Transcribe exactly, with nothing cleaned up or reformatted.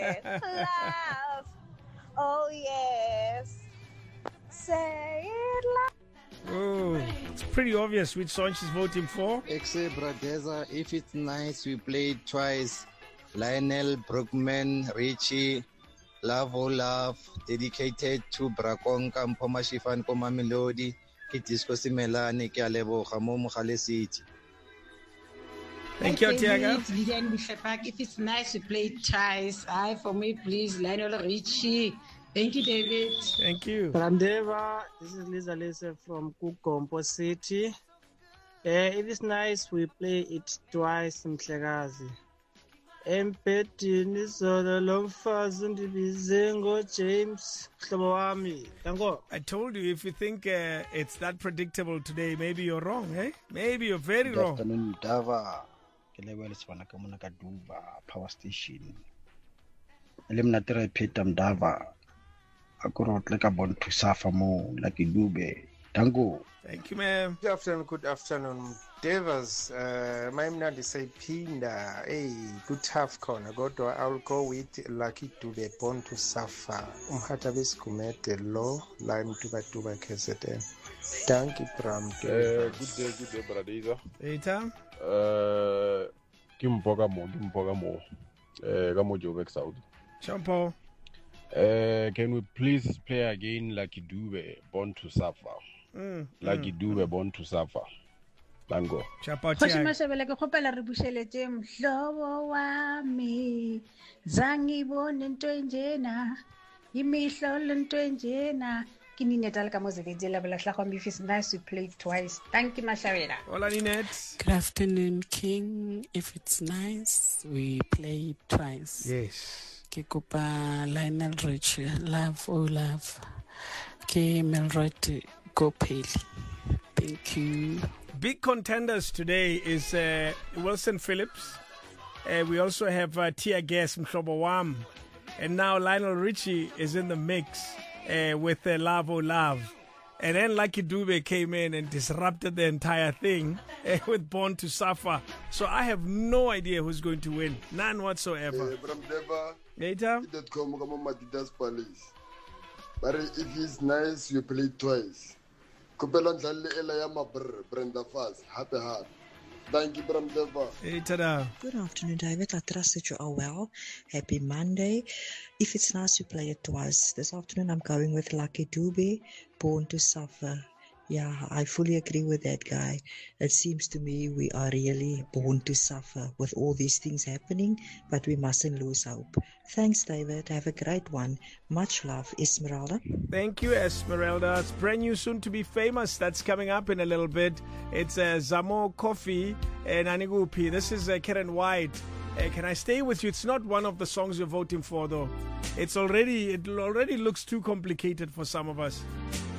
Love. Oh, yes. Say it loud. Oh, it's pretty obvious which song she's voting for. Exe Bradeza, if it's nice, we play it twice. Lionel, Brookman, Richie, Love Oh Love, dedicated to Brakonka, Mpoma Shifan, Koma Melody, Kitisco Simelane, Kialebo, Hamo Mukhale City. Thank you, Tiaga. If it's nice, we play it twice. I, for me, please, Lionel Richie. Thank you, David. Thank you. Brandeva, this is Lisa Lisa from Kukompo City. Uh, if it's nice, we play it twice, Mhlekazi. Empedini zolo lomfazi ndibizengo James mhlobo wami. Dango. I told you, if you think uh, it's that predictable today, maybe you're wrong, eh? Maybe you're very wrong. Good afternoon, Dava. Kelewele sifana kamuna kaduva power station. Eliminatira Peter Mdava. Akurot like a bon to suffer more like a dube. Tango. Thank you, ma'am. Good afternoon, good afternoon. Devas, uh, my name is Pinda. Hey, good half corner. Go to, I'll go with Lucky to be born to suffer. Umhatavis kumete low, lime tuba tuba kesete. Thank you, Pram. Good day, good day, Bradeza. Later. Uh, Kimpoga mo, Kimpoga mo. Uh, Gamo Jovex Saudi. Champo. Uh, can we please play again Lucky Dube, Born to Suffer? Mm, Lucky mm, Dube, mm. Born to Suffer. Tango. Champo. Khosi Mashebele ke khopela re busheletse mhlobo wami zangibone into enjena imihlo lento enjena kinineta le ka mozekedi la bela hlagwa if it's nice we play it twice. Thank you Mashabela. Hola Ninette. Good afternoon, King. If it's nice, we play it twice. Yes. Ke kopa Lionel Richie, Love Oh Love. Ke Melroy Go Peli. Thank you. Big contenders today is uh, Wilson Phillips. Uh, we also have uh, Tia Gas Mhlobo Wam. And now Lionel Richie is in the mix uh, with uh, Love Oh Love. And then Lucky Dube came in and disrupted the entire thing uh, with Born to Suffer. So I have no idea who's going to win. None whatsoever. Later. But if it's nice, you play twice. Kupela ndlale ela ya mabr Brenda Fast. Happy heart. Thank you, Bramdeva. Hey, ta-da. Good afternoon, David. I trust that you are well. Happy Monday. If it's nice, you play it twice. This afternoon, I'm going with Lucky Dube, Born to Suffer. Yeah, I fully agree with that guy. It seems to me we are really born to suffer with all these things happening, but we mustn't lose hope. Thanks, David. Have a great one. Much love, Esmeralda. Thank you, Esmeralda. It's brand new, soon to be famous. That's coming up in a little bit. It's uh, Zamo Coffee and Anigupi. This is uh, Karen White. Uh, can I stay with you? It's not one of the songs you're voting for, though. It's already, it already looks too complicated for some of us.